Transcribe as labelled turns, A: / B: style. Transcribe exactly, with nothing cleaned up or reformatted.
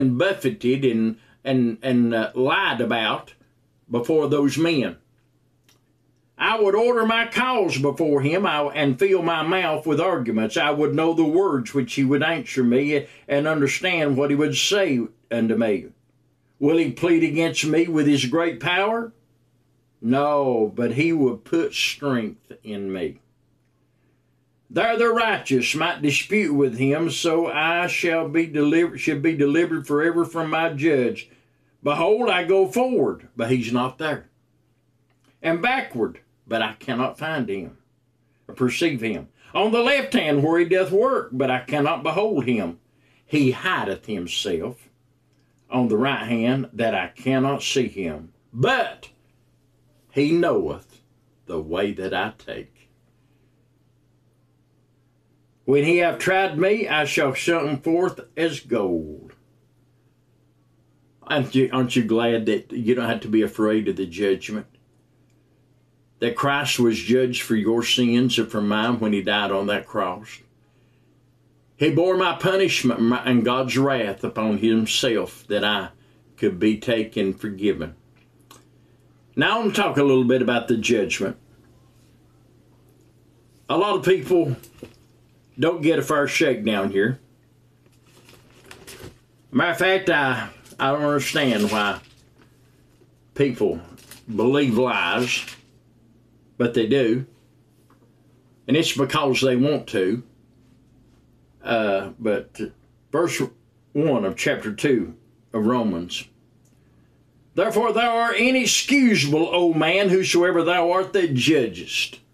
A: buffeted and, and, and uh, lied about before those men. I would order my cause before him and fill my mouth with arguments. I would know the words which he would answer me and understand what he would say unto me. Will he plead against me with his great power? No, but he will put strength in me. There the righteous might dispute with him, so I shall be delivered, should be delivered forever from my judge. Behold, I go forward, but he's not there. And backward, but I cannot find him, or perceive him. On the left hand where he doth work, but I cannot behold him. He hideth himself. On the right hand, that I cannot see him. But he knoweth the way that I take. When he have tried me, I shall show him forth as gold. Aren't you, aren't you glad that you don't have to be afraid of the judgment? That Christ was judged for your sins and for mine when he died on that cross. He bore my punishment and God's wrath upon himself that I could be taken forgiven. Now I want to talk a little bit about the judgment. A lot of people don't get a fair shake down here. Matter of fact, I, I don't understand why people believe lies, but they do. And it's because they want to. Uh, but verse one of chapter two of Romans. Therefore thou art inexcusable, O man, whosoever thou art that judgest.